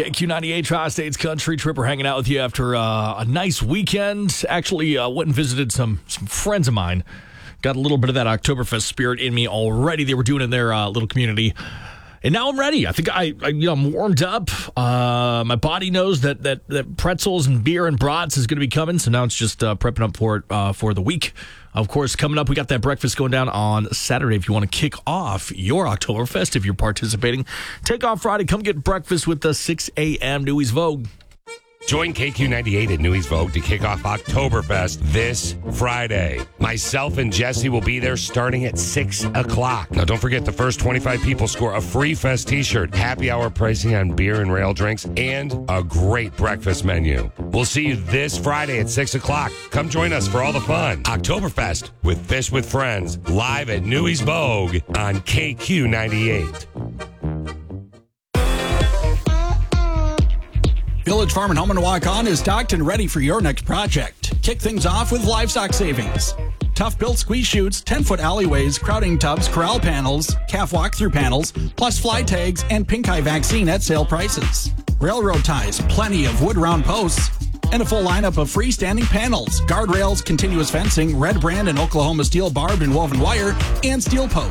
KQ98 Tri-States Country Tripper hanging out with you after a nice weekend. Actually, went and visited some friends of mine. Got a little bit of that Oktoberfest spirit in me already. They were doing it in their little community. And now I'm ready. I think I'm warmed up. My body knows that pretzels and beer and brats is going to be coming. So now it's just prepping up for it for the week. Of course, coming up, we got that breakfast going down on Saturday. If you want to kick off your Oktoberfest, if you're participating, take off Friday. Come get breakfast with the 6 a.m. Newies Vogue. Join KQ98 at Newies Vogue to kick off Oktoberfest this Friday. Myself and Jesse will be there starting at 6 o'clock. Now, don't forget, the first 25 people score a free Fest t-shirt, happy hour pricing on beer and rail drinks, and a great breakfast menu. We'll see you this Friday at 6 o'clock. Come join us for all the fun. Oktoberfest with Fish with Friends, live at Newies Vogue on KQ98. Village Farm and Home in Waukon is stocked and ready for your next project. Kick things off with livestock savings. Tough-built squeeze chutes, 10-foot alleyways, crowding tubs, corral panels, calf walk-through panels, plus fly tags and pink eye vaccine at sale prices. Railroad ties, plenty of wood-round posts, and a full lineup of freestanding panels, guardrails, continuous fencing, red brand and Oklahoma steel barbed and woven wire, and steel posts.